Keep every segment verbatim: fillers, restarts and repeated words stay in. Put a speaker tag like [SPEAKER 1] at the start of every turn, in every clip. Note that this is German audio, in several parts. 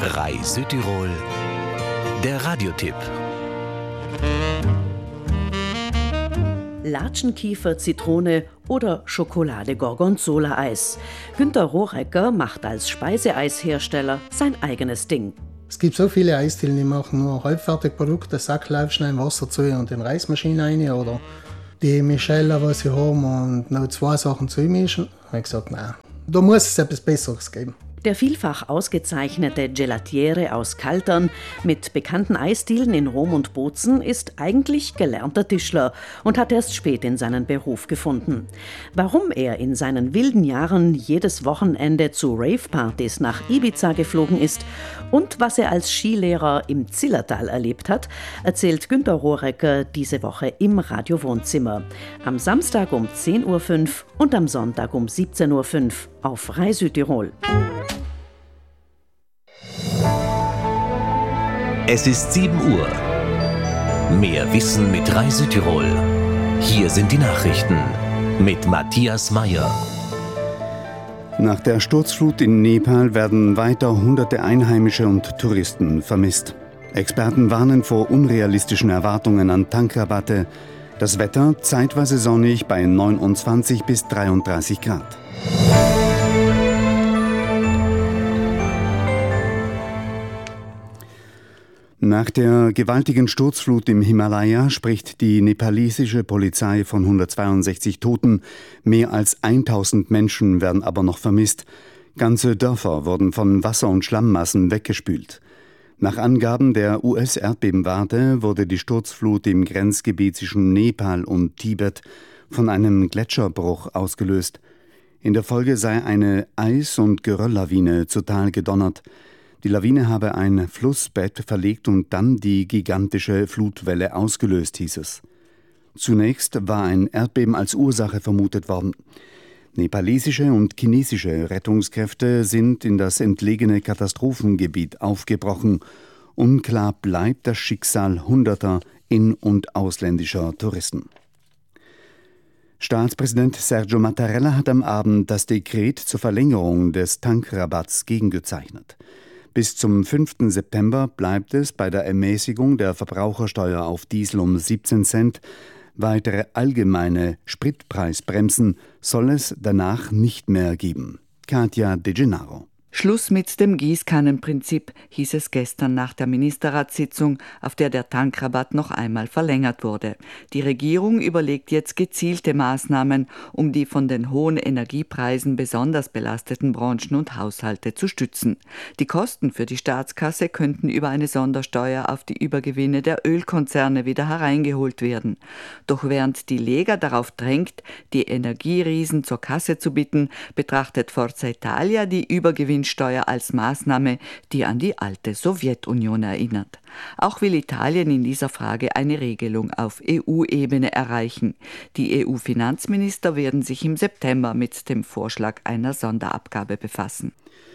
[SPEAKER 1] R A I Südtirol, der Radiotipp.
[SPEAKER 2] Latschenkiefer, Zitrone oder Schokolade-Gorgonzola-Eis. Günter Rohrecker macht als Speiseeishersteller sein eigenes Ding.
[SPEAKER 3] Es gibt so viele Eisdielen, die machen nur Halbfertigprodukte, Sacklauf, schnell Wasser zu und in die Reismaschine rein oder die Michelle, was sie haben, und noch zwei Sachen zumischen. Da habe ich gesagt, nein, da muss es etwas Besseres geben.
[SPEAKER 2] Der vielfach ausgezeichnete Gelatiere aus Kaltern mit bekannten Eisdielen in Rom und Bozen ist eigentlich gelernter Tischler und hat erst spät in seinen Beruf gefunden. Warum er in seinen wilden Jahren jedes Wochenende zu Rave-Partys nach Ibiza geflogen ist und was er als Skilehrer im Zillertal erlebt hat, erzählt Günter Rohrecker diese Woche im Radio-Wohnzimmer. Am Samstag um zehn Uhr fünf und am Sonntag um siebzehn Uhr fünf auf R A I Südtirol.
[SPEAKER 1] Es ist sieben Uhr. Mehr Wissen mit R A I Südtirol. Hier sind die Nachrichten mit Matthias Meyer.
[SPEAKER 4] Nach der Sturzflut in Nepal werden weiter hunderte Einheimische und Touristen vermisst. Experten warnen vor unrealistischen Erwartungen an Tankrabatte. Das Wetter zeitweise sonnig bei neunundzwanzig bis dreiunddreißig Grad. Nach der gewaltigen Sturzflut im Himalaya spricht die nepalesische Polizei von hundertzweiundsechzig Toten. Mehr als tausend Menschen werden aber noch vermisst. Ganze Dörfer wurden von Wasser- und Schlammmassen weggespült. Nach Angaben der U S-Erdbebenwarte wurde die Sturzflut im Grenzgebiet zwischen Nepal und Tibet von einem Gletscherbruch ausgelöst. In der Folge sei eine Eis- und Gerölllawine zutal gedonnert. Die Lawine habe ein Flussbett verlegt und dann die gigantische Flutwelle ausgelöst, hieß es. Zunächst war ein Erdbeben als Ursache vermutet worden. Nepalesische und chinesische Rettungskräfte sind in das entlegene Katastrophengebiet aufgebrochen. Unklar bleibt das Schicksal hunderter in- und ausländischer Touristen. Staatspräsident Sergio Mattarella hat am Abend das Dekret zur Verlängerung des Tankrabatts gegengezeichnet. Bis zum fünften September bleibt es bei der Ermäßigung der Verbrauchersteuer auf Diesel um siebzehn Cent. Weitere allgemeine Spritpreisbremsen soll es danach nicht mehr geben. Katja De Gennaro.
[SPEAKER 5] Schluss mit dem Gießkannenprinzip, hieß es gestern nach der Ministerratssitzung, auf der der Tankrabatt noch einmal verlängert wurde. Die Regierung überlegt jetzt gezielte Maßnahmen, um die von den hohen Energiepreisen besonders belasteten Branchen und Haushalte zu stützen. Die Kosten für die Staatskasse könnten über eine Sondersteuer auf die Übergewinne der Ölkonzerne wieder hereingeholt werden. Doch während die Lega darauf drängt, die Energieriesen zur Kasse zu bitten, betrachtet Forza Italia die Übergewinnsteuer als Maßnahme, die an die alte Sowjetunion erinnert. Auch will Italien in dieser Frage eine Regelung auf E U-Ebene erreichen. Die E U-Finanzminister werden sich im September mit dem Vorschlag einer Sonderabgabe befassen.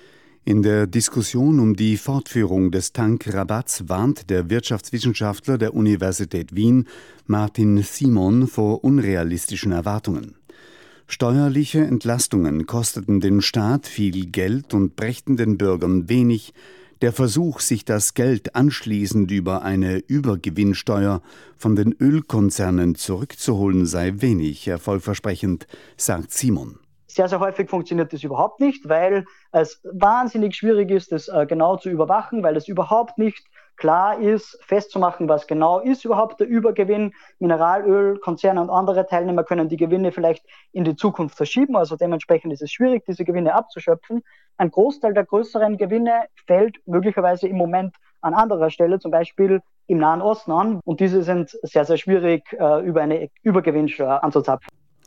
[SPEAKER 4] In der Diskussion um die Fortführung des Tankrabatts warnt der Wirtschaftswissenschaftler der Universität Wien, Martin Simon, vor unrealistischen Erwartungen. Steuerliche Entlastungen kosteten den Staat viel Geld und brächten den Bürgern wenig. Der Versuch, sich das Geld anschließend über eine Übergewinnsteuer von den Ölkonzernen zurückzuholen, sei wenig erfolgversprechend, sagt Simon.
[SPEAKER 6] Sehr, sehr häufig funktioniert das überhaupt nicht, weil es wahnsinnig schwierig ist, das genau zu überwachen, weil es überhaupt nicht klar ist, festzumachen, was genau ist überhaupt der Übergewinn. Mineralölkonzerne und andere Teilnehmer können die Gewinne vielleicht in die Zukunft verschieben, also dementsprechend ist es schwierig, diese Gewinne abzuschöpfen. Ein Großteil der größeren Gewinne fällt möglicherweise im Moment an anderer Stelle, zum Beispiel im Nahen Osten an, und diese sind sehr, sehr schwierig über eine Übergewinnsteuer anzuzapfen.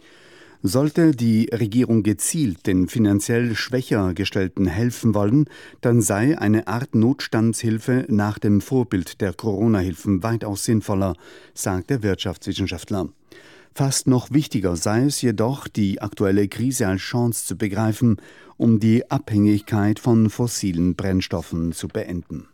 [SPEAKER 4] Sollte die Regierung gezielt den finanziell schwächer Gestellten helfen wollen, dann sei eine Art Notstandshilfe nach dem Vorbild der Corona-Hilfen weitaus sinnvoller, sagt der Wirtschaftswissenschaftler. Fast noch wichtiger sei es jedoch, die aktuelle Krise als Chance zu begreifen, um die Abhängigkeit von fossilen Brennstoffen zu beenden.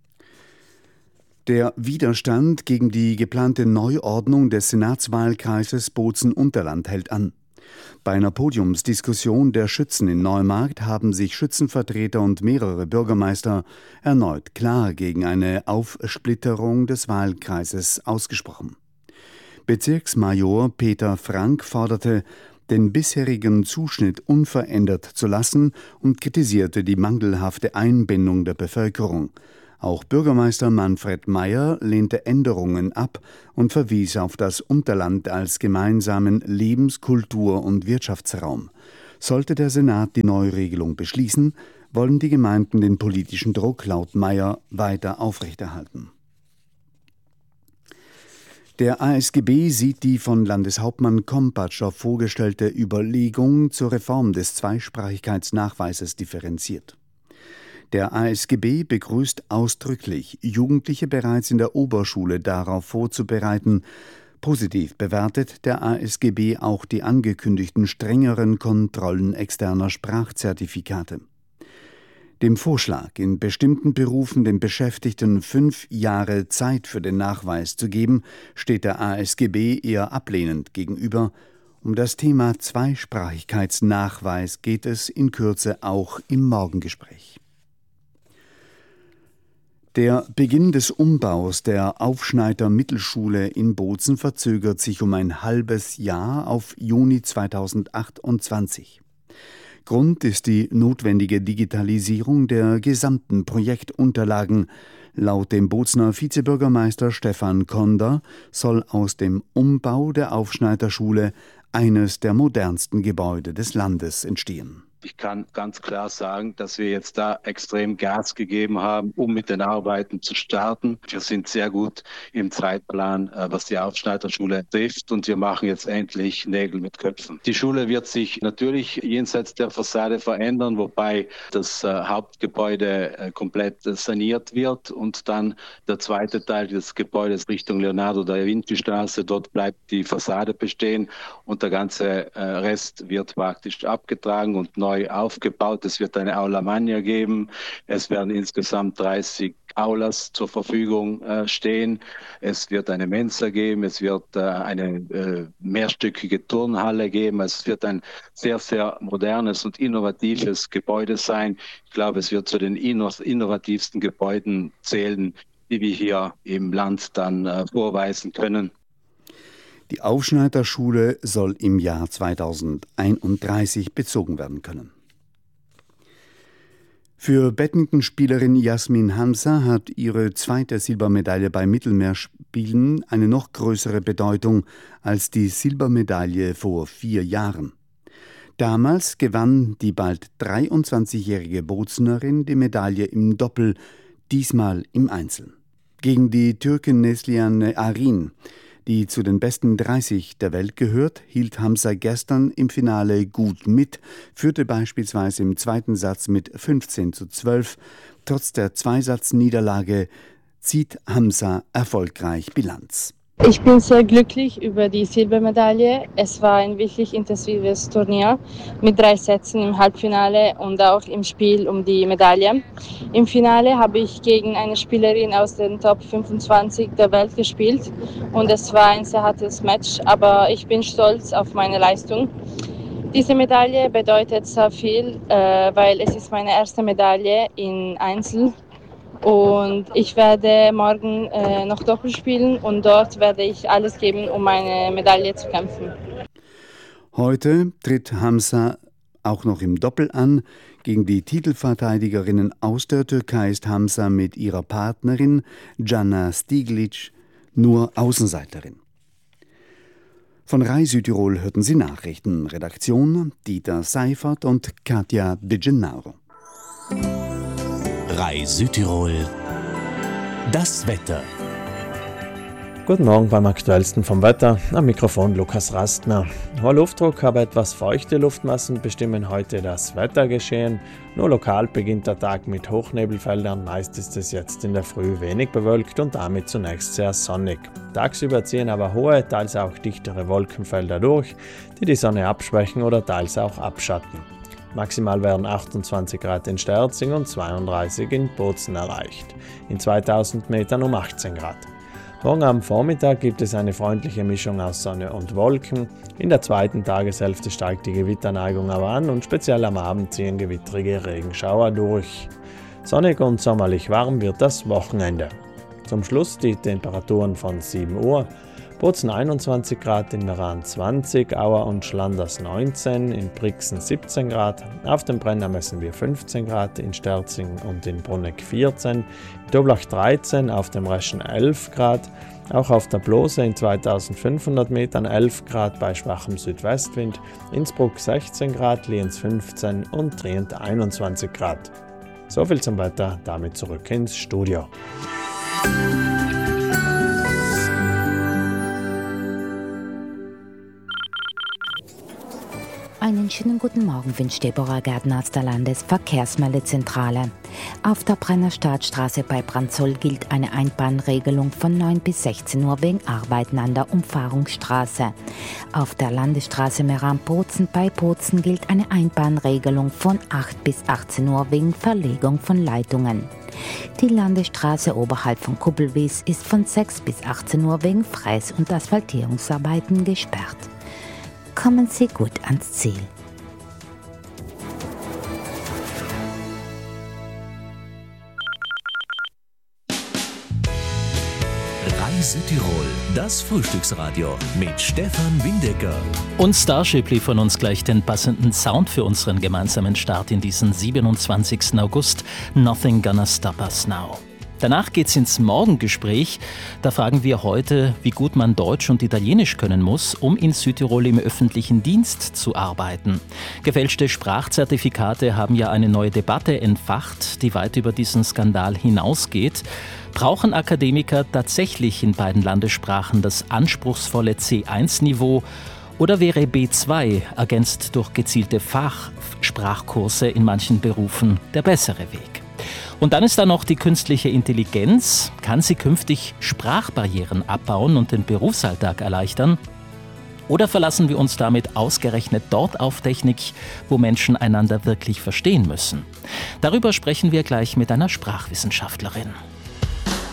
[SPEAKER 4] Der Widerstand gegen die geplante Neuordnung des Senatswahlkreises Bozen-Unterland hält an. Bei einer Podiumsdiskussion der Schützen in Neumarkt haben sich Schützenvertreter und mehrere Bürgermeister erneut klar gegen eine Aufsplitterung des Wahlkreises ausgesprochen. Bezirksmajor Peter Frank forderte, den bisherigen Zuschnitt unverändert zu lassen und kritisierte die mangelhafte Einbindung der Bevölkerung. Auch Bürgermeister Manfred Meyer lehnte Änderungen ab und verwies auf das Unterland als gemeinsamen Lebens-, Kultur- und Wirtschaftsraum. Sollte der Senat die Neuregelung beschließen, wollen die Gemeinden den politischen Druck laut Meyer weiter aufrechterhalten. Der A S G B sieht die von Landeshauptmann Kompatscher vorgestellte Überlegung zur Reform des Zweisprachigkeitsnachweises differenziert. Der A S G B begrüßt ausdrücklich, Jugendliche bereits in der Oberschule darauf vorzubereiten. Positiv bewertet der A S G B auch die angekündigten strengeren Kontrollen externer Sprachzertifikate. Dem Vorschlag, in bestimmten Berufen den Beschäftigten fünf Jahre Zeit für den Nachweis zu geben, steht der A S G B eher ablehnend gegenüber. Um das Thema Zweisprachigkeitsnachweis geht es in Kürze auch im Morgengespräch. Der Beginn des Umbaus der Aufschneider Mittelschule in Bozen verzögert sich um ein halbes Jahr auf Juni zweitausendachtundzwanzig. Grund ist die notwendige Digitalisierung der gesamten Projektunterlagen. Laut dem Bozener Vizebürgermeister Stefan Konder soll aus dem Umbau der Aufschneiderschule eines der modernsten Gebäude des Landes entstehen.
[SPEAKER 7] Ich kann ganz klar sagen, dass wir jetzt da extrem Gas gegeben haben, um mit den Arbeiten zu starten. Wir sind sehr gut im Zeitplan, was die Aufschneiderschule trifft, und wir machen jetzt endlich Nägel mit Köpfen. Die Schule wird sich natürlich jenseits der Fassade verändern, wobei das Hauptgebäude komplett saniert wird und dann der zweite Teil des Gebäudes Richtung Leonardo da Vinci Straße, dort bleibt die Fassade bestehen und der ganze Rest wird praktisch abgetragen und neu aufgebaut. Es wird eine Aula Magna geben. Es werden insgesamt dreißig Aulas zur Verfügung äh, stehen. Es wird eine Mensa geben. Es wird äh, eine äh, mehrstöckige Turnhalle geben. Es wird ein sehr, sehr modernes und innovatives Gebäude sein. Ich glaube, es wird zu den inno- innovativsten Gebäuden zählen, die wir hier im Land dann äh, vorweisen können.
[SPEAKER 4] Die Aufschneiderschule soll im Jahr zweitausendeinunddreißig bezogen werden können. Für Badmintonspielerin Jasmin Hamza hat ihre zweite Silbermedaille bei Mittelmeerspielen eine noch größere Bedeutung als die Silbermedaille vor vier Jahren. Damals gewann die bald dreiundzwanzigjährige Bozenerin die Medaille im Doppel, diesmal im Einzel. Gegen die Türkin Neslihan Arin, die zu den besten dreißig der Welt gehört, hielt Hamza gestern im Finale gut mit, führte beispielsweise im zweiten Satz mit fünfzehn zu zwölf. Trotz der Zweisatzniederlage zieht Hamza erfolgreich Bilanz.
[SPEAKER 8] Ich bin sehr glücklich über die Silbermedaille. Es war ein wirklich intensives Turnier mit drei Sätzen im Halbfinale und auch im Spiel um die Medaille. Im Finale habe ich gegen eine Spielerin aus den Top fünfundzwanzig der Welt gespielt und es war ein sehr hartes Match, aber ich bin stolz auf meine Leistung. Diese Medaille bedeutet sehr viel, weil es ist meine erste Medaille in Einzel. Und ich werde morgen äh, noch Doppel spielen und dort werde ich alles geben, um meine Medaille zu kämpfen.
[SPEAKER 4] Heute tritt Hamza auch noch im Doppel an. Gegen die Titelverteidigerinnen aus der Türkei ist Hamza mit ihrer Partnerin Jana Stiglic nur Außenseiterin. Von Rai Südtirol hörten Sie Nachrichten. Redaktion Dieter Seifert und Katja De Gennaro.
[SPEAKER 1] Rai Südtirol. Das Wetter.
[SPEAKER 9] Guten Morgen beim Aktuellsten vom Wetter. Am Mikrofon Lukas Rastner. Hoher Luftdruck, aber etwas feuchte Luftmassen bestimmen heute das Wettergeschehen. Nur lokal beginnt der Tag mit Hochnebelfeldern. Meist ist es jetzt in der Früh wenig bewölkt und damit zunächst sehr sonnig. Tagsüber ziehen aber hohe, teils auch dichtere Wolkenfelder durch, die die Sonne abschwächen oder teils auch abschatten. Maximal werden achtundzwanzig Grad in Sterzing und zweiunddreißig in Bozen erreicht. In zweitausend Metern um achtzehn Grad. Morgen am Vormittag gibt es eine freundliche Mischung aus Sonne und Wolken. In der zweiten Tageshälfte steigt die Gewitterneigung aber an und speziell am Abend ziehen gewittrige Regenschauer durch. Sonnig und sommerlich warm wird das Wochenende. Zum Schluss die Temperaturen von sieben Uhr. Bozen einundzwanzig Grad, in Meran zwanzig, Auer und Schlanders neunzehn, in Brixen siebzehn Grad, auf dem Brenner messen wir fünfzehn Grad, in Sterzing und in Bruneck vierzehn, in Doblach dreizehn, auf dem Reschen elf Grad, auch auf der Blose in zweitausendfünfhundert Metern elf Grad bei schwachem Südwestwind, Innsbruck sechzehn Grad, Lienz fünfzehn und Trient einundzwanzig Grad. Soviel zum Wetter, damit zurück ins Studio.
[SPEAKER 10] Einen schönen guten Morgen wünscht Deborah Gärtner aus der Landesverkehrsmeldezentrale. Auf der Brenner Staatsstraße bei Branzoll gilt eine Einbahnregelung von neun bis sechzehn Uhr wegen Arbeiten an der Umfahrungsstraße. Auf der Landesstraße Meran-Bozen bei Bozen gilt eine Einbahnregelung von acht bis achtzehn Uhr wegen Verlegung von Leitungen. Die Landesstraße oberhalb von Kuppelwies ist von sechs bis achtzehn Uhr wegen Fräs- und Asphaltierungsarbeiten gesperrt. Kommen Sie gut ans Ziel.
[SPEAKER 1] Reise Tirol, das Frühstücksradio mit Stefan Windecker.
[SPEAKER 11] Und Starship liefern uns gleich den passenden Sound für unseren gemeinsamen Start in diesen siebenundzwanzigsten August. Nothing Gonna Stop Us Now. Danach geht's ins Morgengespräch. Da fragen wir heute, wie gut man Deutsch und Italienisch können muss, um in Südtirol im öffentlichen Dienst zu arbeiten. Gefälschte Sprachzertifikate haben ja eine neue Debatte entfacht, die weit über diesen Skandal hinausgeht. Brauchen Akademiker tatsächlich in beiden Landessprachen das anspruchsvolle C eins Niveau? Oder wäre B zwei, ergänzt durch gezielte Fachsprachkurse in manchen Berufen, der bessere Weg? Und dann ist da noch die künstliche Intelligenz. Kann sie künftig Sprachbarrieren abbauen und den Berufsalltag erleichtern? Oder verlassen wir uns damit ausgerechnet dort auf Technik, wo Menschen einander wirklich verstehen müssen? Darüber sprechen wir gleich mit einer Sprachwissenschaftlerin.